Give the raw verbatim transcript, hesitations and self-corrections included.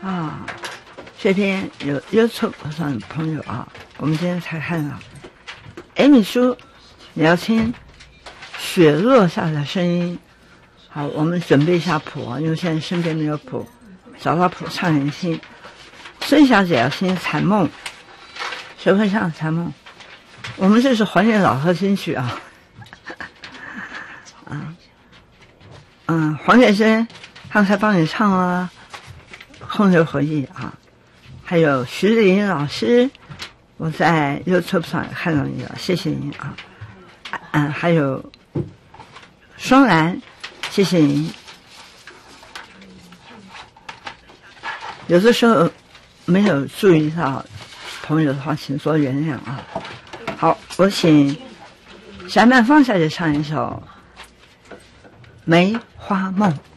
啊，这边有 YouTube 上的朋友啊，我们今天才看到，艾米叔，你要听雪落下的声音。好，我们准备一下谱啊，因为现在身边没有谱，找到谱唱点听。孙小姐要听《残梦》，谁会唱《残梦》？我们这是还原老和新曲啊。啊，嗯，黄先生刚才帮你唱了《空留回忆》啊，还有徐林老师，我在 YouTube 上也看到你了，谢谢你啊。嗯，还有双兰，谢谢你。有的时候没有注意到朋友的话，请多原谅啊。好，我请小曼芳小姐唱一首《梅花梦》。